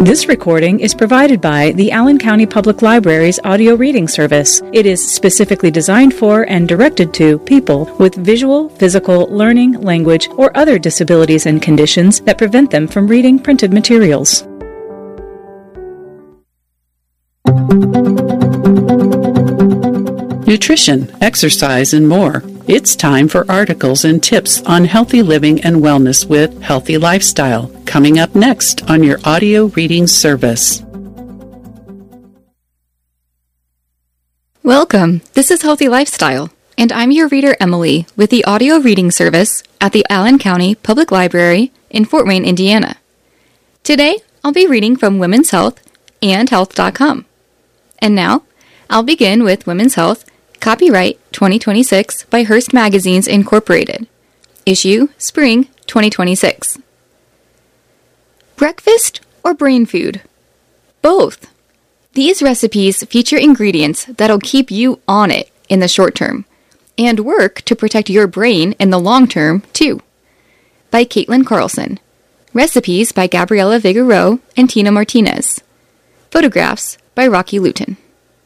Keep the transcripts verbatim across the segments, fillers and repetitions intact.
This recording is provided by the Allen County Public Library's audio reading service. It is specifically designed for and directed to people with visual, physical, learning, language, or other disabilities and conditions that prevent them from reading printed materials. Nutrition, exercise, and more. It's time for articles and tips on healthy living and wellness with Healthy Lifestyle, coming up next on your audio reading service. Welcome. This is Healthy Lifestyle, and I'm your reader, Emily, with the audio reading service at the Allen County Public Library in Fort Wayne, Indiana. Today, I'll be reading from Women's Health and health dot com. And now, I'll begin with Women's Health, Copyright twenty twenty-six by Hearst Magazines Incorporated. Issue Spring twenty twenty-six. Breakfast or brain food? Both. These recipes feature ingredients that'll keep you on it in the short term and work to protect your brain in the long term, too. By Caitlin Carlson. Recipes by Gabriela Figueroa and Tina Martinez. Photographs by Rocky Luton.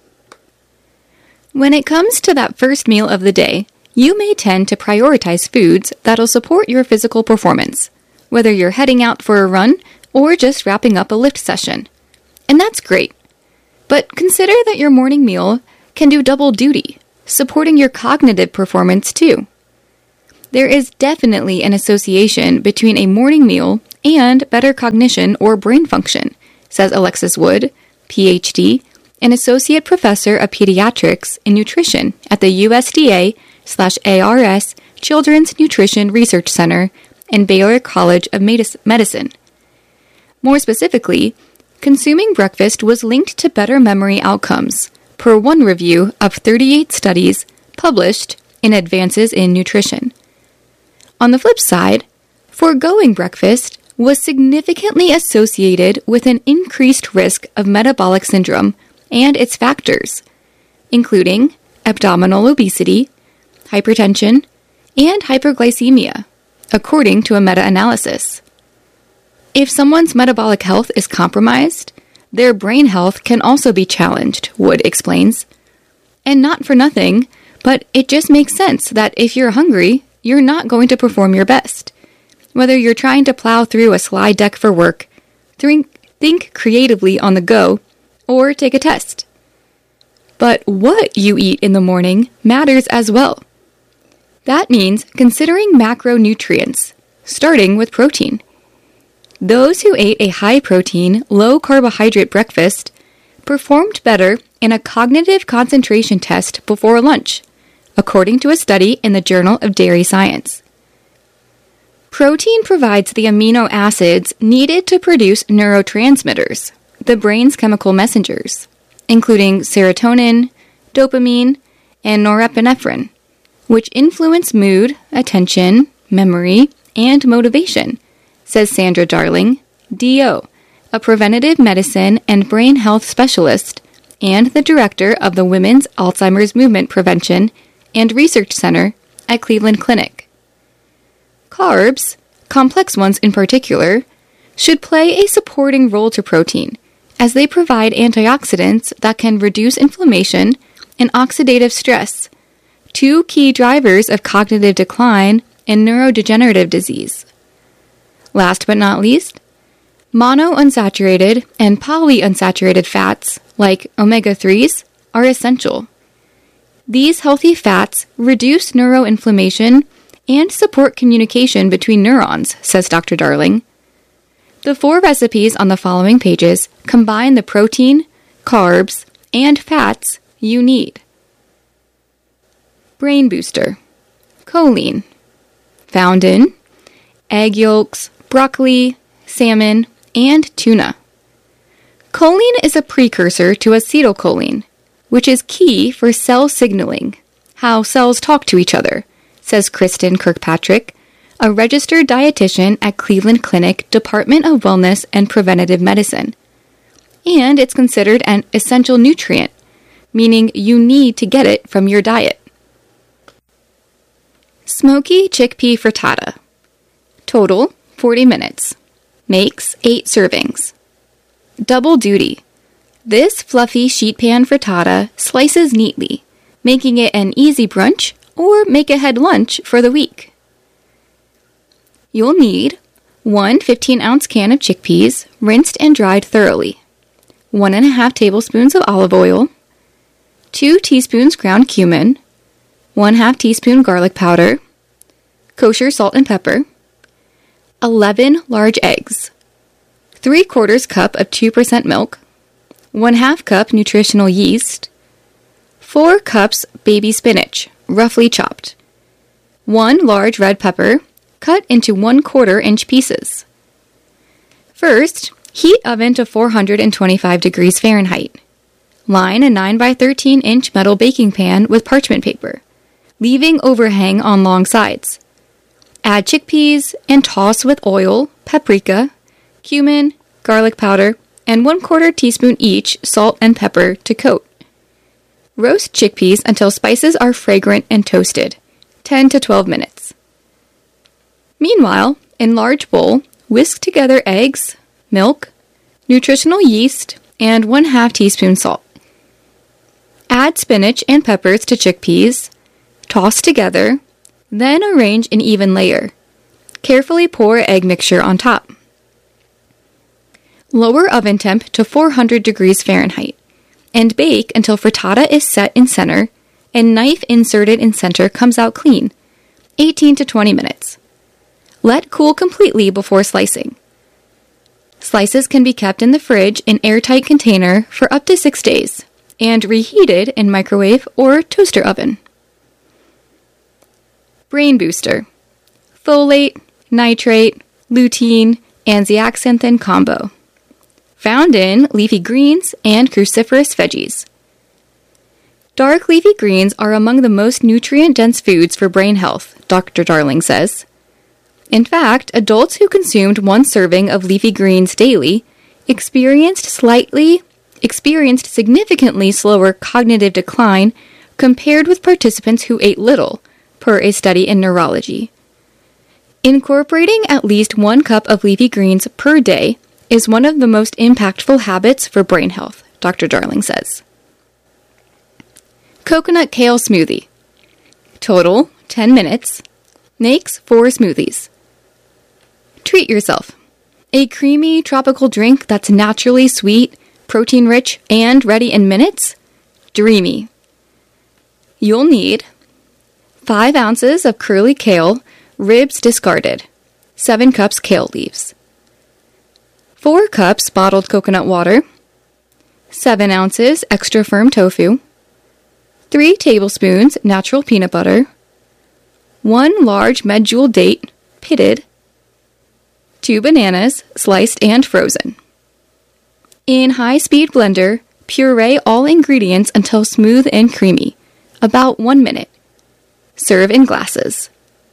When it comes to that first meal of the day, you may tend to prioritize foods that'll support your physical performance, whether you're heading out for a run or just wrapping up a lift session. And that's great. But consider that your morning meal can do double duty, supporting your cognitive performance too. There is definitely an association between a morning meal and better cognition or brain function, says Alexis Wood, P H D, an associate professor of pediatrics and nutrition at the U S D A slash A R S Children's Nutrition Research Center and Baylor College of Medicine. More specifically, consuming breakfast was linked to better memory outcomes, per one review of thirty-eight studies published in Advances in Nutrition. On the flip side, foregoing breakfast was significantly associated with an increased risk of metabolic syndrome and its factors, including abdominal obesity, hypertension, and hyperglycemia, according to a meta-analysis. If someone's metabolic health is compromised, their brain health can also be challenged, Wood explains. And not for nothing, but it just makes sense that if you're hungry, you're not going to perform your best. Whether you're trying to plow through a slide deck for work, think, think creatively on the go, or take a test. But what you eat in the morning matters as well. That means considering macronutrients, starting with protein. Those who ate a high-protein, low-carbohydrate breakfast performed better in a cognitive concentration test before lunch, according to a study in the Journal of Dairy Science. Protein provides the amino acids needed to produce neurotransmitters, the brain's chemical messengers, including serotonin, dopamine, and norepinephrine, which influence mood, attention, memory, and motivation, says Sandra Darling, D O, a preventative medicine and brain health specialist and the director of the Women's Alzheimer's Movement Prevention and Research Center at Cleveland Clinic. Carbs, complex ones in particular, should play a supporting role to protein, as they provide antioxidants that can reduce inflammation and oxidative stress, two key drivers of cognitive decline and neurodegenerative disease. Last but not least, monounsaturated and polyunsaturated fats, like omega threes, are essential. These healthy fats reduce neuroinflammation and support communication between neurons, says Doctor Darling. The four recipes on the following pages combine the protein, carbs, and fats you need. Brain Booster. Choline. Found in egg yolks, broccoli, salmon, and tuna. Choline is a precursor to acetylcholine, which is key for cell signaling, how cells talk to each other, says Kristen Kirkpatrick, a registered dietitian at Cleveland Clinic Department of Wellness and Preventative Medicine. And it's considered an essential nutrient, meaning you need to get it from your diet. Smoky chickpea frittata. Total, forty minutes. Makes eight servings. Double duty. This fluffy sheet pan frittata slices neatly, making it an easy brunch or make-ahead lunch for the week. You'll need one fifteen-ounce can of chickpeas, rinsed and dried thoroughly, one and a half tablespoons of olive oil, two teaspoons ground cumin, one half teaspoon garlic powder, kosher salt and pepper, eleven large eggs, three quarters cup of two percent milk, one half cup nutritional yeast, four cups baby spinach, roughly chopped, one large red pepper, cut into one quarter inch pieces. First, heat oven to four hundred twenty-five degrees Fahrenheit. Line a nine by thirteen inch metal baking pan with parchment paper, leaving overhang on long sides. Add chickpeas and toss with oil, paprika, cumin, garlic powder, and one quarter teaspoon each salt and pepper to coat. Roast chickpeas until spices are fragrant and toasted, ten to twelve minutes. Meanwhile, in large bowl, whisk together eggs, milk, nutritional yeast, and one half teaspoon salt. Add spinach and peppers to chickpeas, toss together, then arrange in even layer. Carefully pour egg mixture on top. Lower oven temp to four hundred degrees Fahrenheit and bake until frittata is set in center and knife inserted in center comes out clean, eighteen to twenty minutes. Let cool completely before slicing. Slices can be kept in the fridge in airtight container for up to six days and reheated in microwave or toaster oven. Brain booster. Folate, nitrate, lutein, and zeaxanthin combo. Found in leafy greens and cruciferous veggies. Dark leafy greens are among the most nutrient-dense foods for brain health, Doctor Darling says. In fact, adults who consumed one serving of leafy greens daily experienced slightly, experienced significantly slower cognitive decline compared with participants who ate little, per a study in neurology. Incorporating at least one cup of leafy greens per day is one of the most impactful habits for brain health, Doctor Darling says. Coconut kale smoothie. Total, ten minutes. Makes four smoothies. Treat yourself. A creamy tropical drink that's naturally sweet, protein-rich, and ready in minutes? Dreamy. You'll need five ounces of curly kale, ribs discarded, seven cups kale leaves, four cups bottled coconut water, seven ounces extra firm tofu, three tablespoons natural peanut butter, one large medjool date, pitted, two bananas, sliced and frozen. In high-speed blender, puree all ingredients until smooth and creamy, about one minute. Serve in glasses.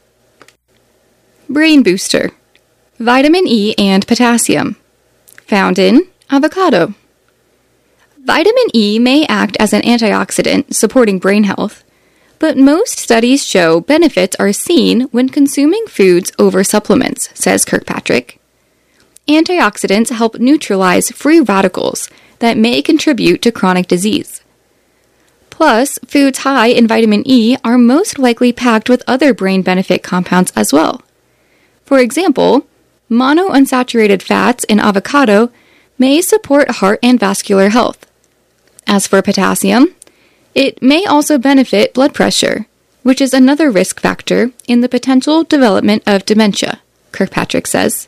Brain booster. Vitamin E and potassium. Found in avocado. Vitamin E may act as an antioxidant supporting brain health, but most studies show benefits are seen when consuming foods over supplements, says Kirkpatrick. Antioxidants help neutralize free radicals that may contribute to chronic disease. Plus, foods high in vitamin E are most likely packed with other brain benefit compounds as well. For example, monounsaturated fats in avocado may support heart and vascular health. As for potassium, it may also benefit blood pressure, which is another risk factor in the potential development of dementia, Kirkpatrick says.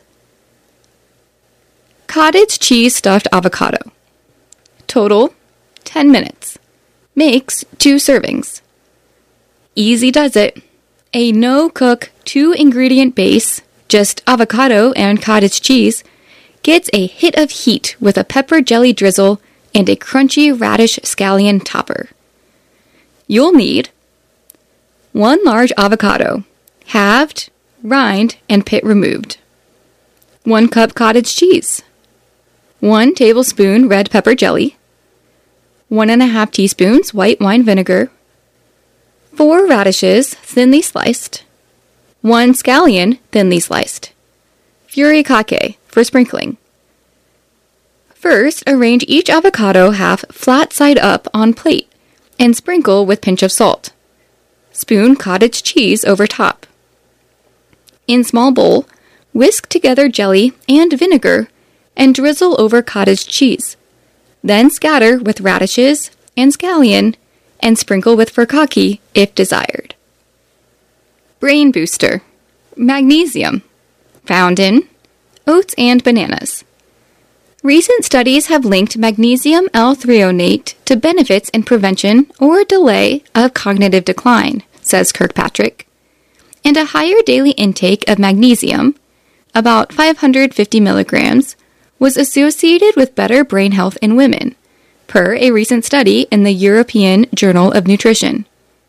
Cottage cheese stuffed avocado. Total, ten minutes. Makes two servings. Easy does it. A no-cook, two-ingredient base, just avocado and cottage cheese, gets a hit of heat with a pepper jelly drizzle and a crunchy radish scallion topper. You'll need one large avocado, halved, rind, and pit removed. One cup cottage cheese. One tablespoon red pepper jelly. One and a half teaspoons white wine vinegar. Four radishes, thinly sliced. One scallion, thinly sliced. Furikake for sprinkling. First, arrange each avocado half flat side up on plate and sprinkle with pinch of salt. Spoon cottage cheese over top. In small bowl, whisk together jelly and vinegar and drizzle over cottage cheese. Then scatter with radishes and scallion and sprinkle with furikake if desired. Brain booster. Magnesium. Found in oats and bananas. Recent studies have linked magnesium L-threonate to benefits in prevention or delay of cognitive decline, says Kirkpatrick. And a higher daily intake of magnesium, about five hundred fifty milligrams, was associated with better brain health in women, per a recent study in the European Journal of Nutrition.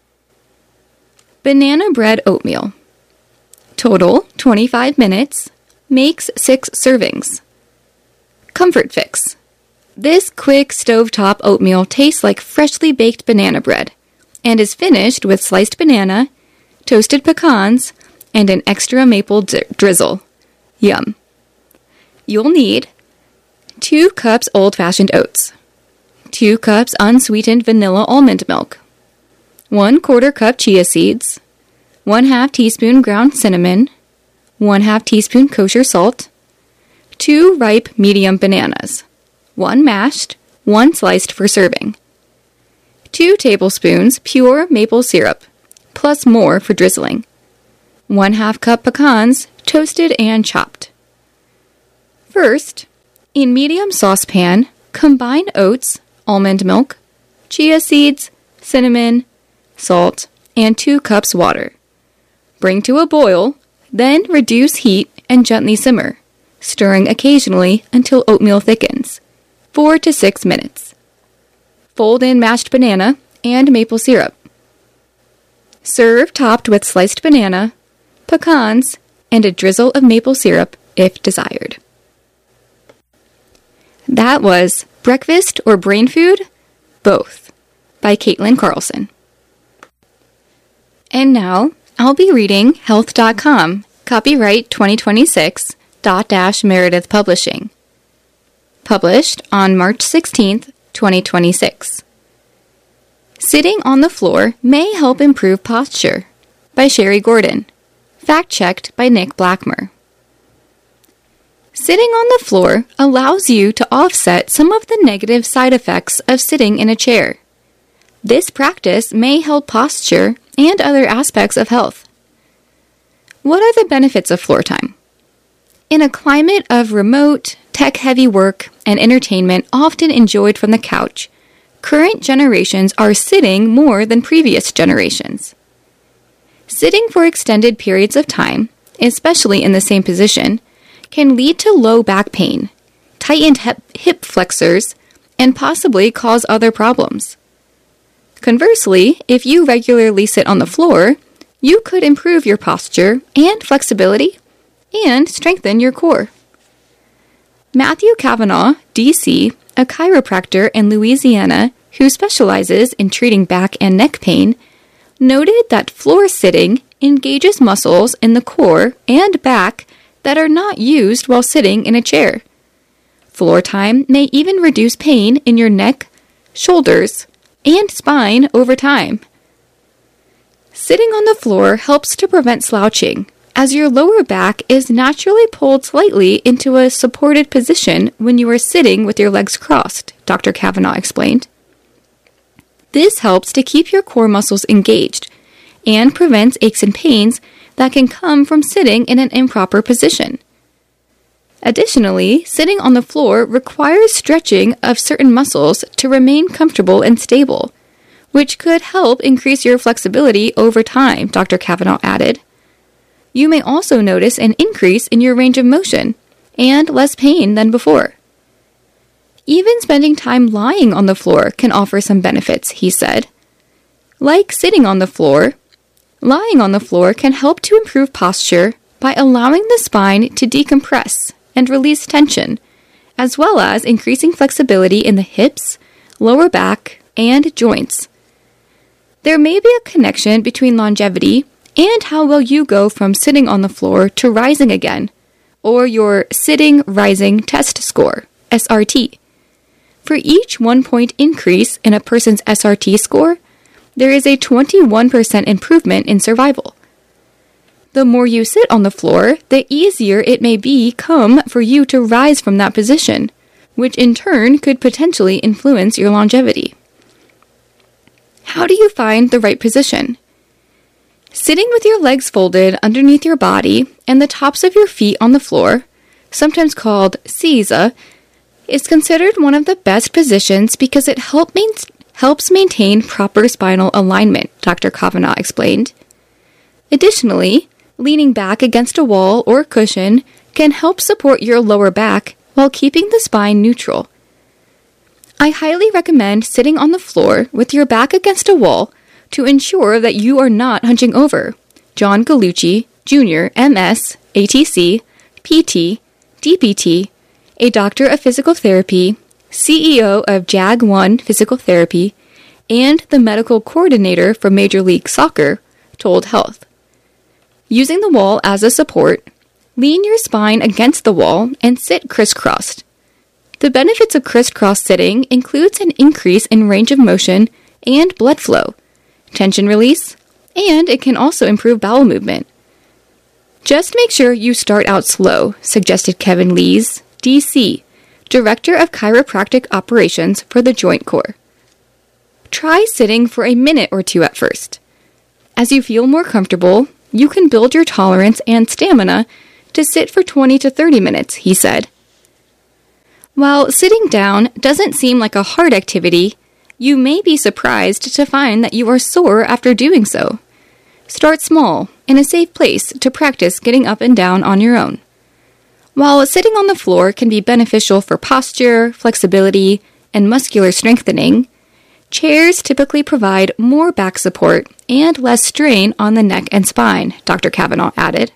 Banana bread oatmeal. Total twenty-five minutes. Makes six servings. Comfort fix. This quick stovetop oatmeal tastes like freshly baked banana bread and is finished with sliced banana, toasted pecans, and an extra maple d- drizzle. Yum. You'll need two cups old-fashioned oats, two cups unsweetened vanilla almond milk, one quarter cup chia seeds, one half teaspoon ground cinnamon, one half teaspoon kosher salt, two ripe medium bananas, one mashed, one sliced for serving, two tablespoons pure maple syrup, plus more for drizzling, one half cup pecans, toasted and chopped. First, in medium saucepan, combine oats, almond milk, chia seeds, cinnamon, salt, and two cups water. Bring to a boil, then reduce heat and gently simmer, stirring occasionally until oatmeal thickens, four to six minutes. Fold in mashed banana and maple syrup. Serve topped with sliced banana, pecans, and a drizzle of maple syrup if desired. That was Breakfast or Brain Food? Both, by Caitlin Carlson. And now, I'll be reading health dot com, copyright twenty twenty-six, Dot Dash Meredith Publishing. Published on March sixteenth, twenty twenty-six. Sitting on the floor may help improve posture, by Sherry Gordon. Fact-checked by Nick Blackmer. Sitting on the floor allows you to offset some of the negative side effects of sitting in a chair. This practice may help posture and other aspects of health. What are the benefits of floor time? In a climate of remote, tech-heavy work and entertainment often enjoyed from the couch, current generations are sitting more than previous generations. Sitting for extended periods of time, especially in the same position, can lead to low back pain, tightened hip flexors, and possibly cause other problems. Conversely, if you regularly sit on the floor, you could improve your posture and flexibility and strengthen your core. Matthew Kavanaugh, D C, a chiropractor in Louisiana who specializes in treating back and neck pain, noted that floor sitting engages muscles in the core and back that are not used while sitting in a chair. Floor time may even reduce pain in your neck, shoulders, and spine over time. Sitting on the floor helps to prevent slouching, as your lower back is naturally pulled slightly into a supported position when you are sitting with your legs crossed, Doctor Kavanaugh explained. This helps to keep your core muscles engaged and prevents aches and pains that can come from sitting in an improper position. Additionally, sitting on the floor requires stretching of certain muscles to remain comfortable and stable, which could help increase your flexibility over time, Doctor Kavanaugh added. You may also notice an increase in your range of motion and less pain than before. Even spending time lying on the floor can offer some benefits, he said. Like sitting on the floor, lying on the floor can help to improve posture by allowing the spine to decompress and release tension, as well as increasing flexibility in the hips, lower back, and joints. There may be a connection between longevity and how well you go from sitting on the floor to rising again, or your Sitting Rising Test Score, S R T. For each one-point increase in a person's S R T score, there is a twenty-one percent improvement in survival. The more you sit on the floor, the easier it may become for you to rise from that position, which in turn could potentially influence your longevity. How do you find the right position? Sitting with your legs folded underneath your body and the tops of your feet on the floor, sometimes called Seiza, is considered one of the best positions because it help main- helps maintain proper spinal alignment, Doctor Kavanaugh explained. Additionally, leaning back against a wall or cushion can help support your lower back while keeping the spine neutral. I highly recommend sitting on the floor with your back against a wall to ensure that you are not hunching over. John Gallucci, Junior, M S, A T C, P T, D P T, a doctor of physical therapy, C E O of Jag one Physical Therapy, and the medical coordinator for Major League Soccer, told Health. Using the wall as a support, lean your spine against the wall and sit crisscrossed. The benefits of crisscross sitting includes an increase in range of motion and blood flow, tension release, and it can also improve bowel movement. Just make sure you start out slow, suggested Kevin Lees, D C, Director of Chiropractic Operations for the Joint Corps. Try sitting for a minute or two at first. As you feel more comfortable, you can build your tolerance and stamina to sit for twenty to thirty minutes, he said. While sitting down doesn't seem like a hard activity, you may be surprised to find that you are sore after doing so. Start small, in a safe place to practice getting up and down on your own. While sitting on the floor can be beneficial for posture, flexibility, and muscular strengthening, chairs typically provide more back support and less strain on the neck and spine, Doctor Kavanaugh added.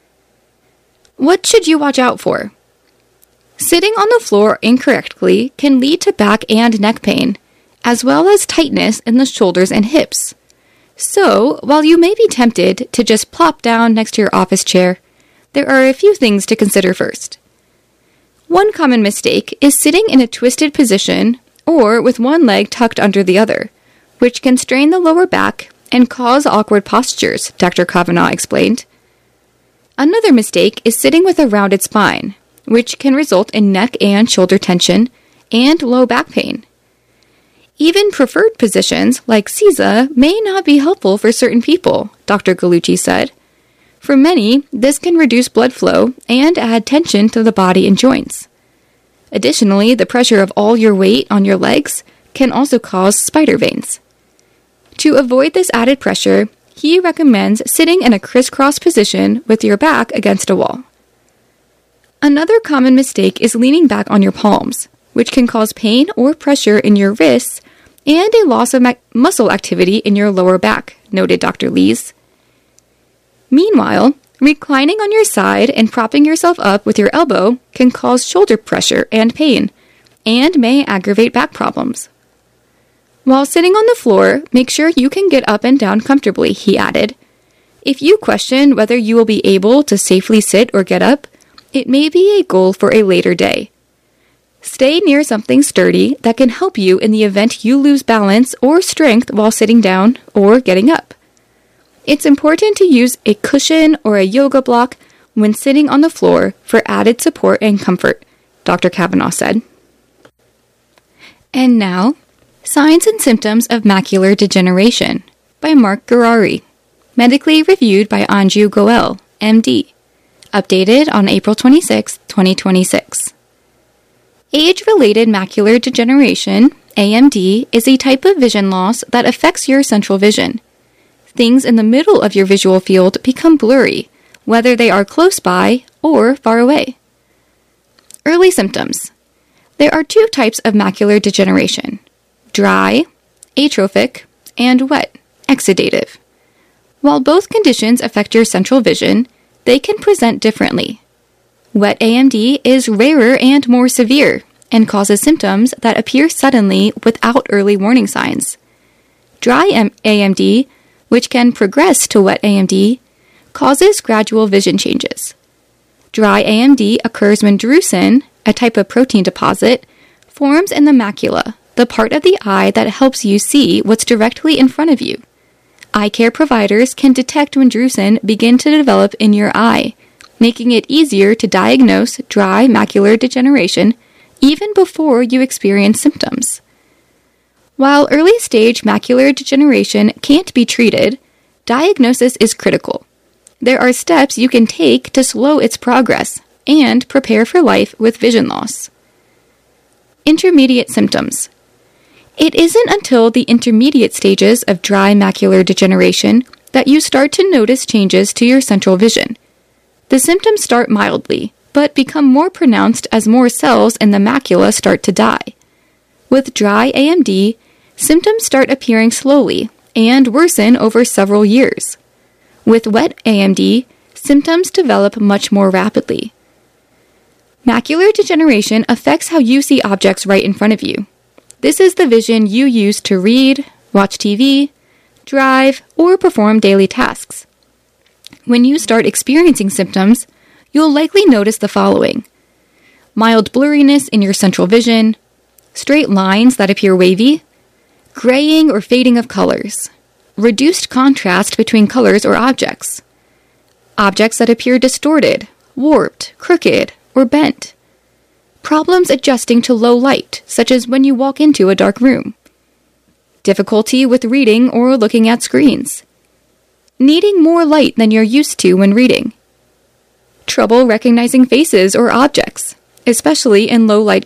What should you watch out for? Sitting on the floor incorrectly can lead to back and neck pain, as well as tightness in the shoulders and hips. So, while you may be tempted to just plop down next to your office chair, there are a few things to consider first. One common mistake is sitting in a twisted position or with one leg tucked under the other, which can strain the lower back and cause awkward postures, Doctor Kavanaugh explained. Another mistake is sitting with a rounded spine, which can result in neck and shoulder tension and low back pain. Even preferred positions like Seiza may not be helpful for certain people, Doctor Gallucci said. For many, this can reduce blood flow and add tension to the body and joints. Additionally, the pressure of all your weight on your legs can also cause spider veins. To avoid this added pressure, he recommends sitting in a crisscross position with your back against a wall. Another common mistake is leaning back on your palms, which can cause pain or pressure in your wrists and a loss of ma- muscle activity in your lower back, noted Doctor Lees. Meanwhile, reclining on your side and propping yourself up with your elbow can cause shoulder pressure and pain, and may aggravate back problems. While sitting on the floor, make sure you can get up and down comfortably, he added. If you question whether you will be able to safely sit or get up, it may be a goal for a later day. Stay near something sturdy that can help you in the event you lose balance or strength while sitting down or getting up. It's important to use a cushion or a yoga block when sitting on the floor for added support and comfort, Doctor Kavanaugh said. And now, Signs and Symptoms of Macular Degeneration by Mark Gurari, medically reviewed by Anju Goel, M D, updated on April twenty-sixth, twenty twenty-six. Age-related macular degeneration, A M D, is a type of vision loss that affects your central vision. Things in the middle of your visual field become blurry, whether they are close by or far away. Early symptoms. There are two types of macular degeneration: dry, atrophic, and wet, exudative. While both conditions affect your central vision, they can present differently. Wet A M D is rarer and more severe, and causes symptoms that appear suddenly without early warning signs. Dry A M D, which can progress to wet A M D, causes gradual vision changes. Dry A M D occurs when drusen, a type of protein deposit, forms in the macula, the part of the eye that helps you see what's directly in front of you. Eye care providers can detect when drusen begin to develop in your eye, making it easier to diagnose dry macular degeneration even before you experience symptoms. While early-stage macular degeneration can't be treated, diagnosis is critical. There are steps you can take to slow its progress and prepare for life with vision loss. Intermediate symptoms. It isn't until the intermediate stages of dry macular degeneration that you start to notice changes to your central vision. The symptoms start mildly, but become more pronounced as more cells in the macula start to die. With dry A M D, symptoms start appearing slowly and worsen over several years. With wet A M D, symptoms develop much more rapidly. Macular degeneration affects how you see objects right in front of you. This is the vision you use to read, watch T V, drive, or perform daily tasks. When you start experiencing symptoms, you'll likely notice the following: mild blurriness in your central vision, straight lines that appear wavy, graying or fading of colors, reduced contrast between colors or objects, objects that appear distorted, warped, crooked, or bent, problems adjusting to low light, such as when you walk into a dark room, difficulty with reading or looking at screens, needing more light than you're used to when reading, trouble recognizing faces or objects, especially in low light